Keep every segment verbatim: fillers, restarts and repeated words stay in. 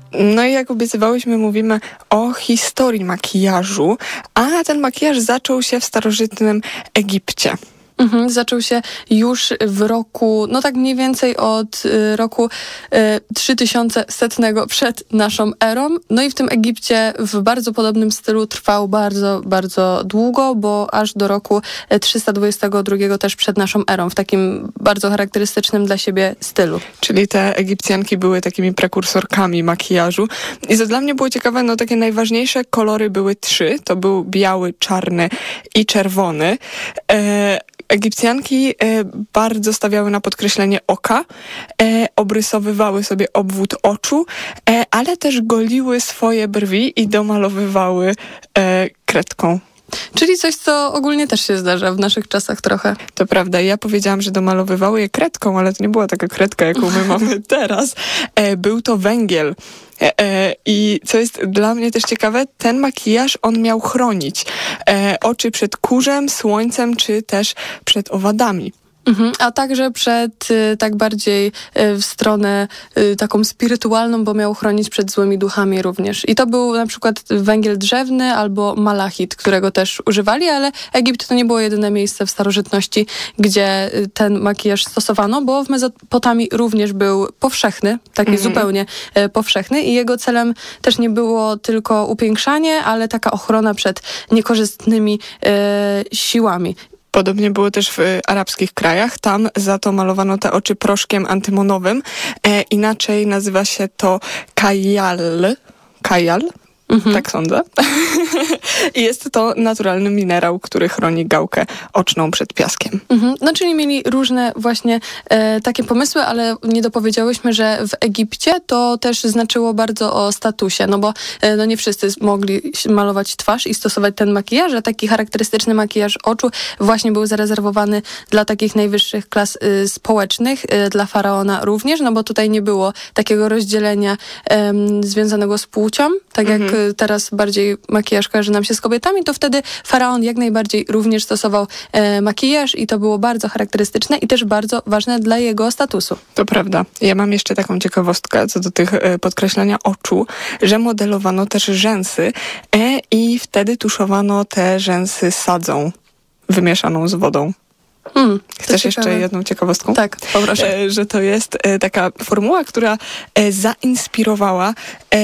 No i jak obiecywałyśmy, mówimy o historii makijażu, a ten makijaż zaczął się w starożytnym Egipcie. Mhm, zaczął się już w roku, no tak mniej więcej od y, roku y, trzy tysiące setnego przed naszą erą. No i w tym Egipcie w bardzo podobnym stylu trwał bardzo, bardzo długo, bo aż do roku trzysta dwudziestego drugiego też przed naszą erą, w takim bardzo charakterystycznym dla siebie stylu. Czyli te Egipcjanki były takimi prekursorkami makijażu. I co dla mnie było ciekawe, no takie najważniejsze kolory były trzy. To był biały, czarny i czerwony. E, Egipcjanki e, bardzo stawiały na podkreślenie oka, e, obrysowywały sobie obwód oczu, e, ale też goliły swoje brwi i domalowywały e, kredką. Czyli coś, co ogólnie też się zdarza w naszych czasach trochę. To prawda. Ja powiedziałam, że domalowywały je kredką, ale to nie była taka kredka, jaką my mamy teraz. E, był to węgiel. E, e, I co jest dla mnie też ciekawe, ten makijaż on miał chronić e, oczy przed kurzem, słońcem, czy też przed owadami. Mhm, a także przed y, tak bardziej y, w stronę y, taką spirytualną, bo miał chronić przed złymi duchami również. I to był na przykład węgiel drzewny albo malachit, którego też używali, ale Egipt to nie było jedyne miejsce w starożytności, gdzie y, ten makijaż stosowano, bo w Mezopotamii również był powszechny, taki mhm. zupełnie y, powszechny i jego celem też nie było tylko upiększanie, ale taka ochrona przed niekorzystnymi y, siłami. Podobnie było też w arabskich krajach. Tam za to malowano te oczy proszkiem antymonowym. E, inaczej nazywa się to kajal. Kajal? Mhm. Tak sądzę. I jest to naturalny minerał, który chroni gałkę oczną przed piaskiem. Mhm. No czyli mieli różne właśnie e, takie pomysły, ale nie dopowiedziałyśmy, że w Egipcie to też znaczyło bardzo o statusie, no bo e, no nie wszyscy mogli malować twarz i stosować ten makijaż, a taki charakterystyczny makijaż oczu właśnie był zarezerwowany dla takich najwyższych klas y, społecznych, y, dla faraona również, no bo tutaj nie było takiego rozdzielenia y, związanego z płcią, tak mhm. jak teraz bardziej makijaż kojarzy nam się z kobietami, to wtedy faraon jak najbardziej również stosował e, makijaż i to było bardzo charakterystyczne i też bardzo ważne dla jego statusu. To prawda. Ja mam jeszcze taką ciekawostkę co do tych e, podkreślania oczu, że modelowano też rzęsy e, i wtedy tuszowano te rzęsy sadzą wymieszaną z wodą. Hmm, Chcesz jeszcze ciekawe. jedną ciekawostką? Tak, poproszę. E, że to jest e, taka formuła, która e, zainspirowała e,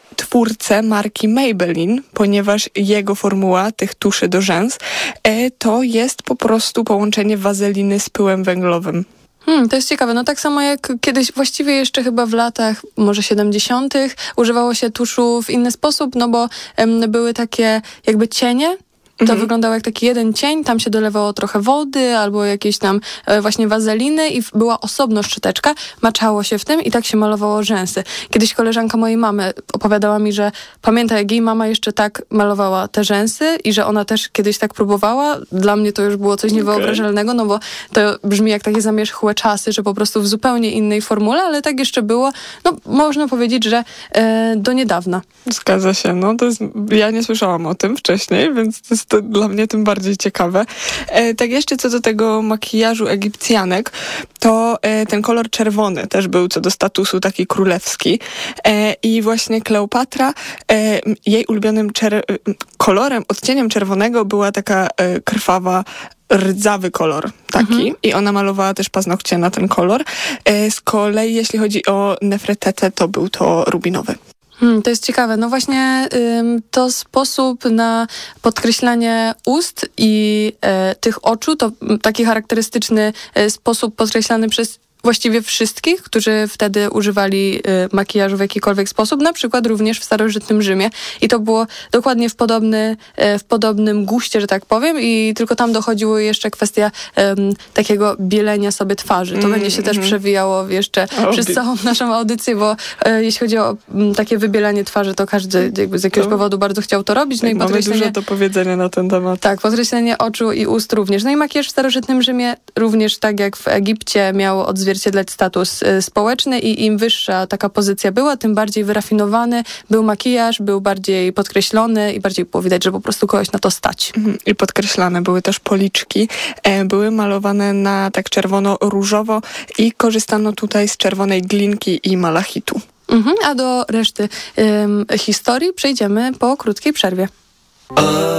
twórcę marki Maybelline, ponieważ jego formuła tych tuszy do rzęs e, to jest po prostu połączenie wazeliny z pyłem węglowym. Hmm, to jest ciekawe. No tak samo jak kiedyś, właściwie jeszcze chyba w latach może siedemdziesiątych używało się tuszu w inny sposób, no bo em, były takie jakby cienie. To mhm. wyglądało jak taki jeden cień, tam się dolewało trochę wody albo jakieś tam e, właśnie wazeliny i w, była osobno szczoteczka, maczało się w tym i tak się malowało rzęsy. Kiedyś koleżanka mojej mamy opowiadała mi, że pamięta jak jej mama jeszcze tak malowała te rzęsy i że ona też kiedyś tak próbowała. Dla mnie to już było coś niewyobrażalnego, no bo to brzmi jak takie zamierzchłe czasy, że po prostu w zupełnie innej formule, ale tak jeszcze było, no można powiedzieć, że e, do niedawna. Zgadza się, no to jest, ja nie słyszałam o tym wcześniej, więc to jest to dla mnie tym bardziej ciekawe. E, tak jeszcze co do tego makijażu Egipcjanek, to e, ten kolor czerwony też był co do statusu taki królewski. E, I właśnie Kleopatra, e, jej ulubionym czer- kolorem, odcieniem czerwonego była taka e, krwawa rdzawy kolor taki mhm. i ona malowała też paznokcie na ten kolor. E, z kolei jeśli chodzi o Nefretete, to był to rubinowy. Hmm, to jest ciekawe. No właśnie ym, to sposób na podkreślanie ust i e, tych oczu, to m, taki charakterystyczny e, sposób podkreślany przez właściwie wszystkich, którzy wtedy używali y, makijażu w jakikolwiek sposób, na przykład również w starożytnym Rzymie. I to było dokładnie w, podobny, y, w podobnym guście, że tak powiem, i tylko tam dochodziło jeszcze kwestia y, takiego bielenia sobie twarzy. To mm, będzie się mm. też przewijało jeszcze oh, przez całą naszą audycję, bo y, jeśli chodzi o y, takie wybielanie twarzy, to każdy jakby z jakiegoś to, powodu bardzo chciał to robić. No tak, i mamy dużo do powiedzenia na ten temat. Tak, podkreślenie oczu i ust również. No i makijaż w starożytnym Rzymie również, tak jak w Egipcie, miał odzwierciedlać status y, społeczny i im wyższa taka pozycja była, tym bardziej wyrafinowany był makijaż, był bardziej podkreślony i bardziej było widać, że po prostu kogoś na to stać. I podkreślane były też policzki. E, były malowane na tak czerwono-różowo i korzystano tutaj z czerwonej glinki i malachitu. Mhm, a do reszty ym, historii przejdziemy po krótkiej przerwie.